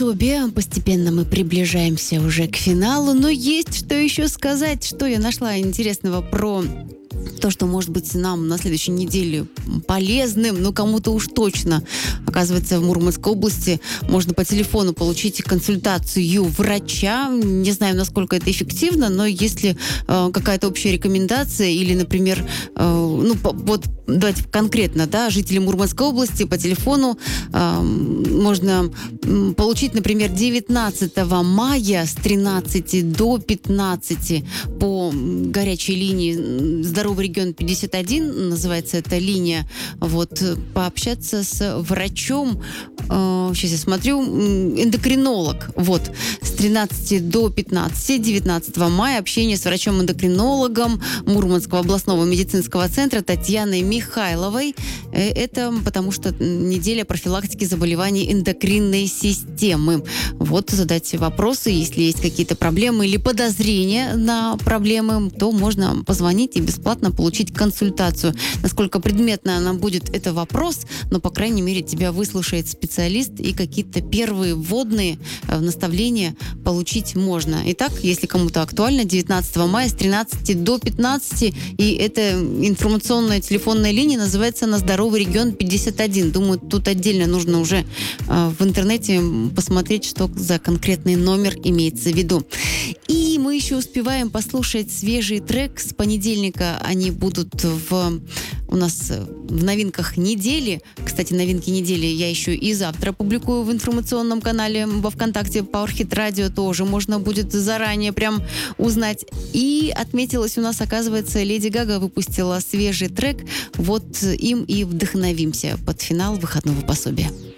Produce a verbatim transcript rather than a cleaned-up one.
пособие. Постепенно мы приближаемся уже к финалу, но есть что еще сказать, что я нашла интересного про то, что может быть нам на следующей неделе полезным, но кому-то уж точно. Оказывается, в Мурманской области можно по телефону получить консультацию врача. Не знаю, насколько это эффективно, но если э, какая-то общая рекомендация или, например, э, ну, по, вот давайте конкретно, да, жители Мурманской области по телефону э, можно э, получить, например, девятнадцатого мая с тринадцати до пятнадцати по горячей линии «Здоровый регион пятьдесят один», называется эта линия, вот, пообщаться с врачом, э, сейчас я смотрю, эндокринолог, вот, с тринадцати до пятнадцати, девятнадцатого мая общение с врачом-эндокринологом Мурманского областного медицинского центра Татьяной Михайловой. Это потому что неделя профилактики заболеваний эндокринной системы. Вот, задать вопросы, если есть какие-то проблемы или подозрения на проблемы, то можно позвонить и бесплатно получить консультацию. Насколько предметно она будет, это вопрос, но, по крайней мере, тебя выслушает специалист, и какие-то первые вводные э, наставления получить можно. Итак, если кому-то актуально, девятнадцатого мая с тринадцати до пятнадцати, и эта информационная телефонная линия называется «На здоровый регион пятьдесят один». Думаю, тут отдельно нужно уже э, в интернете посмотреть, что за конкретный номер имеется в виду. И мы еще успеваем послушать свежий трек с понедельника. Они будут в, у нас в новинках недели. Кстати, новинки недели я еще и завтра публикую в информационном канале во ВКонтакте PowerHit Radio. Тоже можно будет заранее прям узнать. И отметилась у нас, оказывается, Леди Гага выпустила свежий трек. Вот им и вдохновимся под финал выходного пособия.